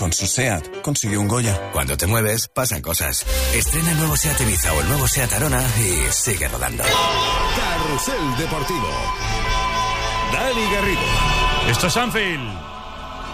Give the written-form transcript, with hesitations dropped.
Con su SEAT consiguió un Goya. Cuando te mueves, pasan cosas. Estrena el nuevo SEAT Ibiza o el nuevo SEAT Arona y sigue rodando. Carrusel Deportivo. Dani Garrido. Esto es Anfield.